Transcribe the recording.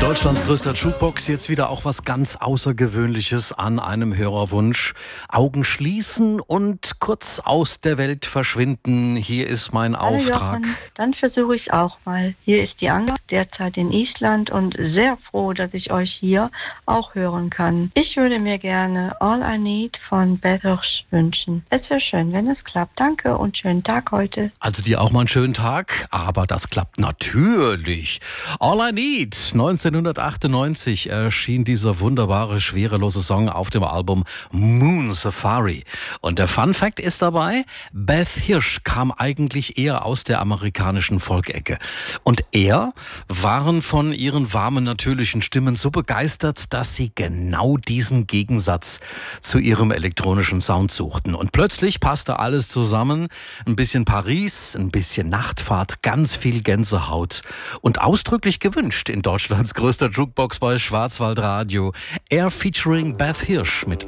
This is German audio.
Deutschlands größter Jukebox, jetzt wieder auch was ganz Außergewöhnliches an einem Hörerwunsch. Augen schließen und kurz aus der Welt verschwinden. Hier ist mein Auftrag. Jochen, dann versuche ich es auch mal. Hier ist die Anga, derzeit in Island und sehr froh, dass ich euch hier auch hören kann. Ich würde mir gerne All I Need von Beth Hirsch wünschen. Es wäre schön, wenn es klappt. Danke und schönen Tag heute. Also dir auch mal einen schönen Tag, aber das klappt natürlich. All I Need, 1998 erschien dieser wunderbare, schwerelose Song auf dem Album Moon Safari. Und der Fun Fact ist dabei, Beth Hirsch kam eigentlich eher aus der amerikanischen Folk-Ecke. Und waren von ihren warmen, natürlichen Stimmen so begeistert, dass sie genau diesen Gegensatz zu ihrem elektronischen Sound suchten. Und plötzlich passte alles zusammen. Ein bisschen Paris, ein bisschen Nachtfahrt, ganz viel Gänsehaut. Und ausdrücklich gewünscht in Deutschlands größter Jukebox bei Schwarzwaldradio. Featuring Beth Hirsch mit